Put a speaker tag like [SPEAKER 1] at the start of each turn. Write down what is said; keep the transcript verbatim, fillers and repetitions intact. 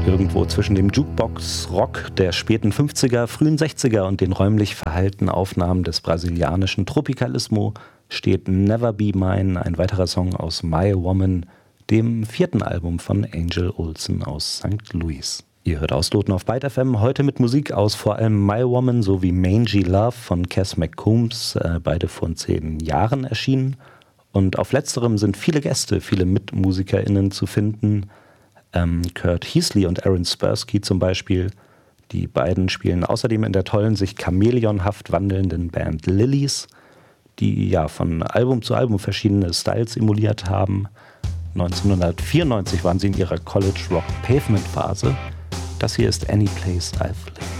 [SPEAKER 1] Irgendwo zwischen dem Jukebox-Rock der späten fünfziger, frühen sechziger und den räumlich verheilten Aufnahmen des brasilianischen Tropicalismo steht Never Be Mine, ein weiterer Song aus My Woman, dem vierten Album von Angel Olsen aus Sankt Louis. Ihr hört Ausloten auf Byte F M, heute mit Musik aus vor allem My Woman sowie Mangy Love von Cass McCombs, äh, beide vor zehn Jahren erschienen. Und auf letzterem sind viele Gäste, viele MitmusikerInnen zu finden. Ähm, Kurt Heasley und Aaron Spursky zum Beispiel. Die beiden spielen außerdem in der tollen, sich chamäleonhaft wandelnden Band Lilies, die ja von Album zu Album verschiedene Styles emuliert haben. neunzehnhundertvierundneunzig waren sie in ihrer College-Rock-Pavement-Phase. Das hier ist Any Place I've Lived.